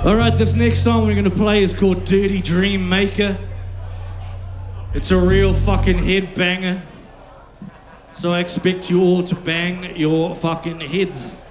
Alright, this next song we're gonna play is called Dirty Dream Maker. It's a real fucking head banger. So I expect you all to bang your fucking heads.